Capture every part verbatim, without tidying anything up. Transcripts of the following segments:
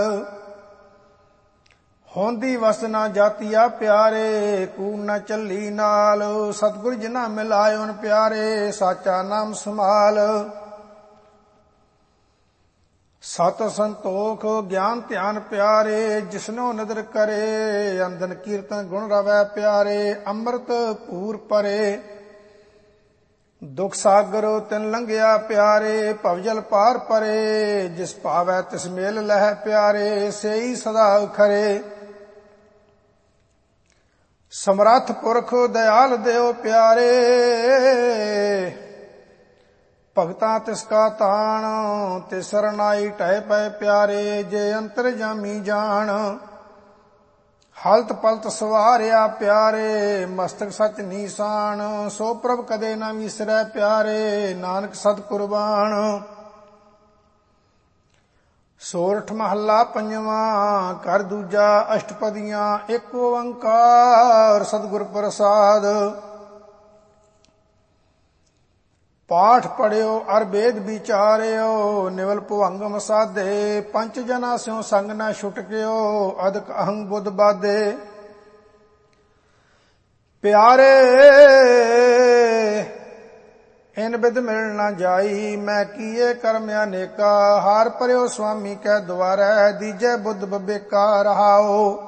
ਹੋਂਦੀ ਵਸ ਨਾ ਜਾਤੀਆ ਪਿਆਰੇ, ਕੂੜ ਨਾ ਚੱਲੀ ਨਾਲ। ਸਤਿਗੁਰ ਜਿਨ੍ਹਾਂ ਮਿਲਾਇਓਨ ਪਿਆਰੇ, ਸਾਚਾ ਨਾਮ ਸੰਭਾਲ। ਸਤ ਸੰਤੋਖ ਗਿਆਨ ਧਿਆਨ ਪਿਆਰੇ, ਜਿਸਨੋ ਨਦਰ ਕਰੇ। ਅੰਦਨ ਕੀਰਤਨ ਗੁਣ ਰਵੈ ਪਿਆਰੇ, ਅੰਮ੍ਰਿਤ ਭੂਰ ਪਰੇ। ਦੁਖ ਸਾਗਰ ਤਿਨ ਲੰਘਿਆ ਪਿਆਰੇ, ਭਵਜਲ ਪਾਰ ਪਰੇ। ਜਿਸ ਭਾਵੈ ਤਿਸ ਮੇਲ ਲਹਿ ਪਿਆਰੇ, ਸੇਈ ਸਦਾ ਖਰੇ। ਸਮਰੱਥ ਪੁਰਖ ਦਇਆਲ ਦਿਓ ਪਿਆਰੇ, ਭਗਤਾਂ ਤਿਸ ਕਾ ਤਾਣ। ਤਿਸ ਸਰਨਾਈ ਢਹਿ ਪਏ ਪਿਆਰੇ, ਜੇ ਅੰਤਰ ਜਾਮੀ ਜਾਣ। ਹਲਤ ਪਲਤ ਸਵਾਰਿਆ ਪਿਆਰੇ, ਮਸਤਕ ਸਚ ਨੀਸਾਨ। ਸੋ ਪ੍ਰਭ ਕਦੇ ਨਾ ਵਿਸਰੈ ਪਿਆਰੇ, ਨਾਨਕ ਸਦ ਕੁਰਬਾਨ। ਸੋਰਠ ਮਹੱਲਾ ਪੰਜਵਾਂ, ਘਰ ਦੂਜਾ ਅਸ਼ਟਪਦੀਆਂ। ਏਕ ਓੰਕਾਰ ਸਤਿਗੁਰ ਪ੍ਰਸਾਦ। ਪਾਠ ਪੜਿਓ ਅਰ ਵੇਦ ਵਿਚਾਰਿਓ, ਨਿਵਲ ਭੁਵੰਗਮ ਸਾਧੇ। ਪੰਚ ਜਨਾ ਸਿਉ ਸੰਗ ਨਾ ਛੁਟਕਿਓ, ਅਦਕ ਅਹੰ ਬੁੱਧ ਬਾਧੇ। ਪਿਆਰੇ ਇਨ ਬਿਦ ਮਿਲ ਨਾ ਜਾਈ, ਮੈਂ ਕੀਏ ਕਰਮ ਅਨੇਕਾ। ਹਾਰ ਪਰਿਓ ਸੁਆਮੀ ਕੈ ਦੁਆਰੈ, ਦੀਜੈ ਬੁੱਧ ਬਬੇਕਾ ਰਹਾਓ।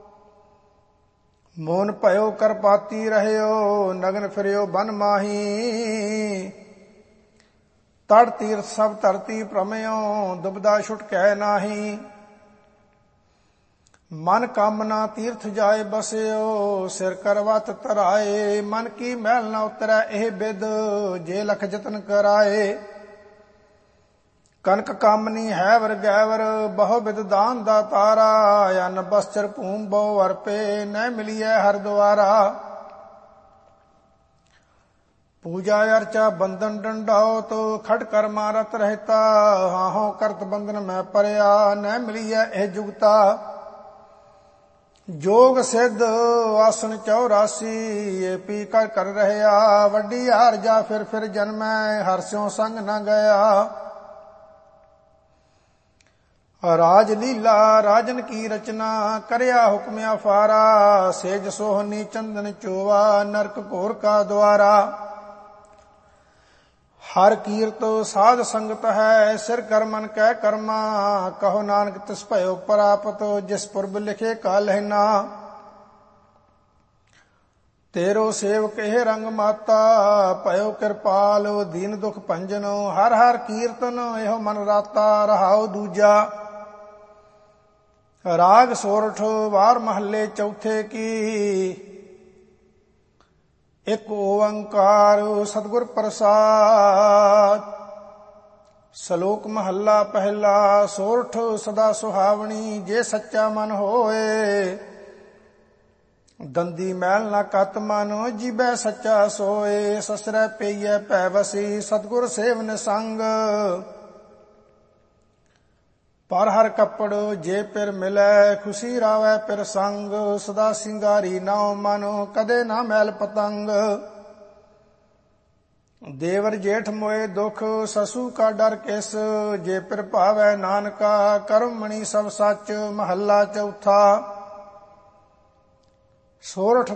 ਮੋਨ ਭਇਓ ਕਰਪਾਤੀ ਰਹਿਓ, ਨਗਨ ਫਿਰਿਓ ਬਨ ਮਾਹੀ। ਤੜ ਤੀਰਥ ਸਭ ਧਰਤੀ ਭ੍ਰਮਿਓ, ਦੁਬਦਾ ਛੁਟਕੈ ਨਾਹੀ। ਮਨ ਕਾਮਨਾ ਤੀਰਥ ਜਾਏ ਬਸਿਓ, ਸਿਰ ਕਰਵਤ ਧਰਾਏ। ਮਨ ਕੀ ਮੈਲ ਨਾ ਉਤਰੈ ਇਹ ਬਿਦ, ਜੇ ਲਖ ਜਤਨ ਕਰਾਏ। ਕਨਕ ਕਾਮਨੀ ਹੈ ਵਰ ਗੈਵਰ, ਬਹੁ ਬਿਦ ਦਾਨ ਦਾ ਤਾਰਾ। ਅਨ ਬਸਤਰ ਭੂਮ ਬਹੁ ਅਰਪੇ, ਨਹਿ ਮਿਲੀਐ ਹਰ ਦੁਆਰਾ। ਪੂਜਾ ਅਰਚਾ ਬੰਧਨ ਡੰਡਾਉਤ, ਖੜ ਕਰ ਮਾਰਤ ਰਹਿਤਾ। ਹਾਹੋ ਕਰਤ ਬੰਧਨ ਮੈਂ ਪਰਿਆ, ਨਹਿ ਮਿਲੀਐ ਇਹ ਜੁਗਤਾ। ਜੋਗ ਸਿੱਧ ਆਸਣ ਚੌਰਾਸੀ, ਏ ਪੀ ਕਰ ਕਰ ਰਹਿਆ। ਵੱਡੀ ਹਾਰ ਜਾ ਫਿਰ ਫਿਰ ਜਨਮੈ, ਹਰ ਸਿਉ ਸੰਗ ਨਾ ਗਿਆ। ਰਾਜ ਲੀਲਾ ਰਾਜਨ ਕੀ ਰਚਨਾ, ਕਰਿਆ ਹੁਕਮ ਅਫਾਰਾ। ਸੇਜ ਸੋਹਨੀ ਚੰਦਨ ਚੋਵਾ, ਨਰਕ ਘੋਰ ਕਾ ਦੁਆਰਾ। ਹਰ ਕੀਰਤ ਸਾਧ ਸੰਗਤ ਹੈ, ਸਿਰ ਕਰ ਮਨ ਕੈ ਕਰਮਾ। ਕਹੋ ਨਾਨਕ ਤਿਸ ਭਇਓ ਪ੍ਰਾਪਤ, ਜਿਸ ਪੁਰਬ ਲਿਖੇ ਕਾਲ ਹੈ ਨਾ। ਤੇਰੋ ਸੇਵਕ ਇਹ ਰੰਗ ਮਾਤਾ, ਭਇਓ ਕਿਰਪਾਲ ਦੀਨ ਦੁਖ ਭੰਜਨ। ਹਰ ਹਰ ਕੀਰਤਨ ਇਹੋ ਮਨ ਰਾਤਾ, ਰਹਾਉ ਦੂਜਾ। ਰਾਗ ਸੋਰਠ ਵਾਰ ਮਹੱਲੇ ਚੌਥੇ ਕੀ। ਏਕ ਓੰਕਾਰ ਸਤਿਗੁਰ ਪ੍ਰਸਾਦ। ਸ਼ਲੋਕ ਮਹੱਲਾ ਪਹਿਲਾ। ਸੋਰਠ ਸਦਾ ਸੁਹਾਵਣੀ, ਜੇ ਸੱਚਾ ਮਨ ਹੋਏ। ਦੰਦੀ ਮੈਲ ਨਾ ਕਤ ਮਨ, ਜੀਬੈ ਸੱਚਾ ਸੋਏ। ਸਸਰੈ ਪਈਐ ਭੈ ਵਸੀ, ਸਤਿਗੁਰ ਸੇਵਨ ਸੰਗ। ਪਰ ਹਰ ਕੱਪੜ ਜੇ ਪਿਰ ਮਿਲੈ, ਖੁਸ਼ੀ ਰਾਵੈ ਪਿਰ ਸੰਗ। ਸਦਾ ਸਿੰਗਾਰੀ ਨਾਉ ਮਨ, ਕਦੇ ਨਾ ਮੈਲ ਪਤੰਗ। ਦੇਵਰ ਜੇਠ ਮੋਏ ਦੁਖ, ਸਸੂ ਕਾ ਡਰ ਕਿਸ। ਜੇ ਪਿਰ ਭਾਵੈ ਨਾਨਕਾ, ਕਰਮ ਮਣੀ ਸਭ ਸੱਚ। ਮਹੱਲਾ ਚੌਥਾ। ਸੋਰਠ